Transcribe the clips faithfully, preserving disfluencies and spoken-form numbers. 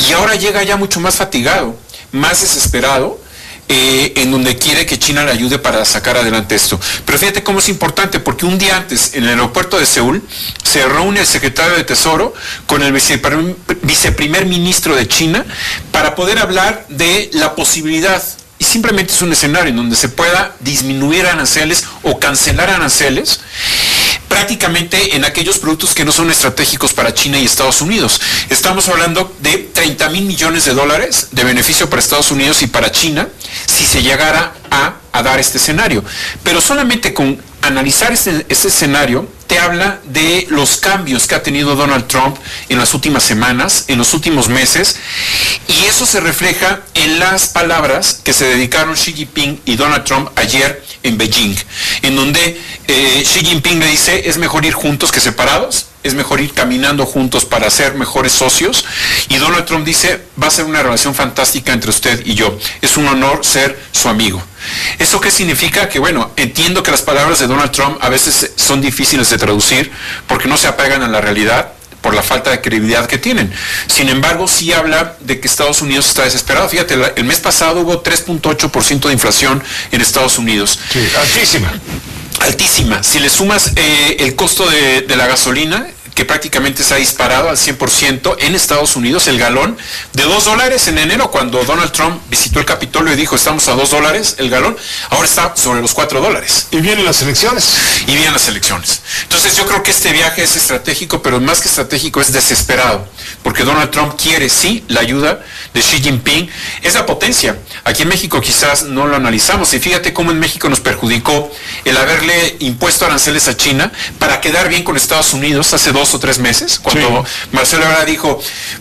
y ahora llega ya mucho más fatigado, más desesperado, Eh, en donde quiere que China le ayude para sacar adelante esto. Pero fíjate cómo es importante, porque un día antes, en el aeropuerto de Seúl, se reúne el secretario de Tesoro con el viceprimer, viceprimer ministro de China para poder hablar de la posibilidad, y simplemente es un escenario en donde se pueda disminuir aranceles o cancelar aranceles, prácticamente en aquellos productos que no son estratégicos para China y Estados Unidos. Estamos hablando de treinta mil millones de dólares de beneficio para Estados Unidos y para China si se llegara a, a dar este escenario. Pero solamente con analizar este, este escenario te habla de los cambios que ha tenido Donald Trump en las últimas semanas, en los últimos meses, y eso se refleja en las palabras que se dedicaron Xi Jinping y Donald Trump ayer en Beijing, en donde eh, Xi Jinping le dice, es mejor ir juntos que separados, es mejor ir caminando juntos para ser mejores socios, y Donald Trump dice, va a ser una relación fantástica entre usted y yo, es un honor ser su amigo. ¿Eso qué significa? Que bueno, entiendo que las palabras de Donald Trump a veces son difíciles de traducir porque no se apegan a la realidad por la falta de credibilidad que tienen. Sin embargo, sí habla de que Estados Unidos está desesperado. Fíjate, el mes pasado hubo tres punto ocho por ciento de inflación en Estados Unidos. Sí, altísima. Altísima. Si le sumas eh, el costo de, de la gasolina, que prácticamente se ha disparado al cien por ciento en Estados Unidos, el galón de dos dólares en enero, cuando Donald Trump visitó el Capitolio y dijo, estamos a dos dólares el galón, ahora está sobre los cuatro dólares. Y vienen las elecciones. Y vienen las elecciones. Entonces yo creo que este viaje es estratégico, pero más que estratégico es desesperado, porque Donald Trump quiere, sí, la ayuda de Xi Jinping. Es la potencia. Aquí en México quizás no lo analizamos, y fíjate cómo en México nos perjudicó el haberle impuesto aranceles a China para quedar bien con Estados Unidos hace dos o tres meses, cuando sí. Marcelo Ebrard dijo,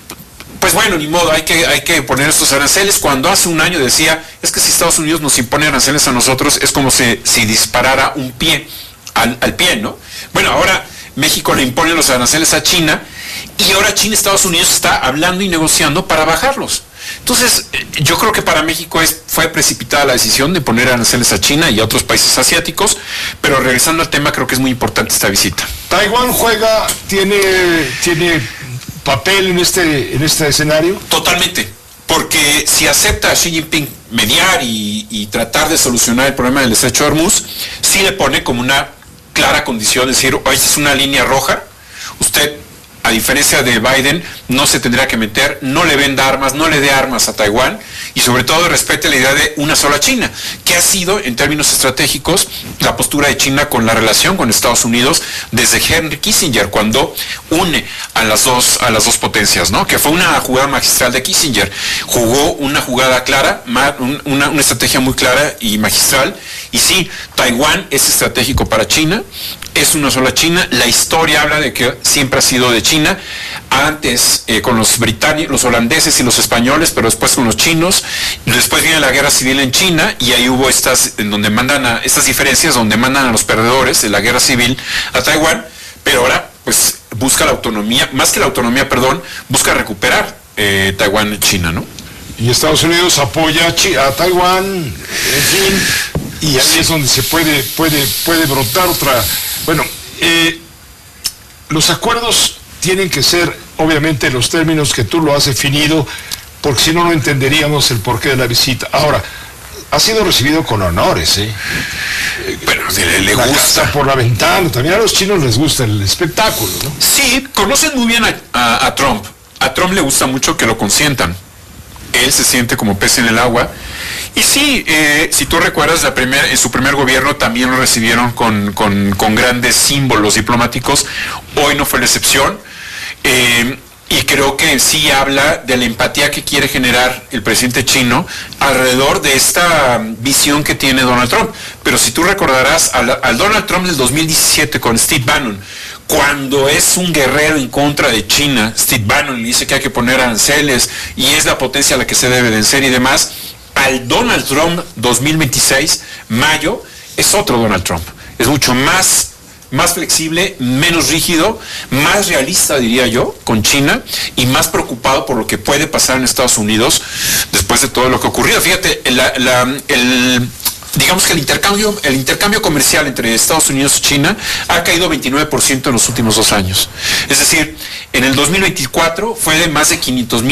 pues bueno, ni modo, hay que, hay que poner estos aranceles, cuando hace un año decía, es que si Estados Unidos nos impone aranceles a nosotros, es como si, si disparara un pie al, al pie, ¿no? Bueno, ahora México le impone los aranceles a China, y ahora China y Estados Unidos está hablando y negociando para bajarlos. Entonces, yo creo que para México es, fue precipitada la decisión de poner aranceles a China y a otros países asiáticos, pero regresando al tema, creo que es muy importante esta visita. ¿Taiwán juega, tiene, tiene papel en este, en este escenario? Totalmente, porque si acepta a Xi Jinping mediar y, y tratar de solucionar el problema del estrecho de Hormuz, sí le pone como una clara condición, es decir, esta es una línea roja, usted, a diferencia de Biden, no se tendrá que meter, no le venda armas, no le dé armas a Taiwán, y sobre todo respete la idea de una sola China, que ha sido, en términos estratégicos, la postura de China con la relación con Estados Unidos desde Henry Kissinger, cuando une a las dos, a las dos potencias, ¿no? Que fue una jugada magistral de Kissinger. Jugó una jugada clara, una, una estrategia muy clara y magistral, y sí, Taiwán es estratégico para China, es una sola China. La historia habla de que siempre ha sido de China, antes eh, con los británicos, los holandeses y los españoles, pero después con los chinos. Después viene la guerra civil en China, y ahí hubo estas, en donde mandan a, estas diferencias, donde mandan a los perdedores de la guerra civil a Taiwán, pero ahora pues busca la autonomía, más que la autonomía, perdón, busca recuperar eh, Taiwán en China, ¿no? Y Estados Unidos apoya a, Chi- a Taiwán, en fin, y ahí es donde se puede, puede, puede brotar otra. Bueno, eh, los acuerdos tienen que ser, obviamente, los términos que tú lo has definido, porque si no, no entenderíamos el porqué de la visita. Ahora, ha sido recibido con honores, ¿eh? Bueno, le, le la gusta. casa por la ventana, también a los chinos les gusta el espectáculo, ¿no? Sí, conocen muy bien a, a, a Trump. A Trump le gusta mucho que lo consientan. Él se siente como pez en el agua. Y sí, eh, si tú recuerdas, la primer, en su primer gobierno también lo recibieron con, con, con grandes símbolos diplomáticos. Hoy no fue la excepción. Eh, y creo que sí habla de la empatía que quiere generar el presidente chino alrededor de esta visión que tiene Donald Trump. Pero si tú recordarás al, al Donald Trump del dos mil diecisiete con Steve Bannon, cuando es un guerrero en contra de China, Steve Bannon le dice que hay que poner aranceles y es la potencia a la que se debe vencer y demás, al Donald Trump dos mil veintiséis, mayo, es otro Donald Trump. Es mucho más, más flexible, menos rígido, más realista, diría yo, con China, y más preocupado por lo que puede pasar en Estados Unidos después de todo lo que ha ocurrido. Fíjate, la, la, el... digamos que el intercambio, el intercambio comercial entre Estados Unidos y China ha caído veintinueve por ciento en los últimos dos años. Es decir, en el dos mil veinticuatro fue de más de quinientos mil